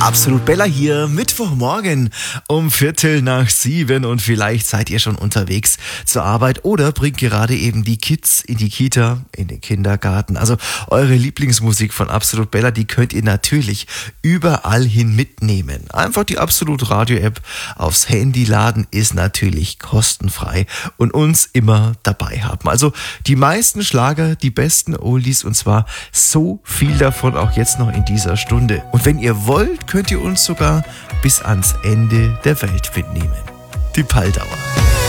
Absolut Bella hier, Mittwochmorgen um 6:15 und vielleicht seid ihr schon unterwegs zur Arbeit oder bringt gerade eben die Kids in die Kita, in den Kindergarten. Also eure Lieblingsmusik von Absolut Bella, die könnt ihr natürlich überall hin mitnehmen. Einfach die Absolut Radio App aufs Handy laden, ist natürlich kostenfrei und uns immer dabei haben. Also die meisten Schlager, die besten Oldies und zwar so viel davon auch jetzt noch in dieser Stunde. Und wenn ihr wollt, könnt ihr uns sogar bis ans Ende der Welt mitnehmen. Die Palldauer.